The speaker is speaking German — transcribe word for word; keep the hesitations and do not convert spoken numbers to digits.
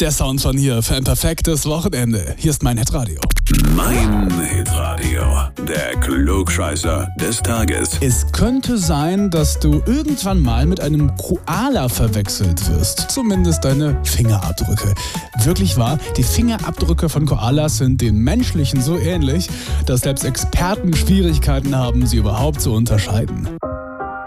Der Sound von hier für ein perfektes Wochenende. Hier ist mein Hitradio. Mein Hitradio, der Klugscheißer des Tages. Es könnte sein, dass du irgendwann mal mit einem Koala verwechselt wirst. Zumindest deine Fingerabdrücke. Wirklich wahr, die Fingerabdrücke von Koalas sind den menschlichen so ähnlich, dass selbst Experten Schwierigkeiten haben, sie überhaupt zu unterscheiden.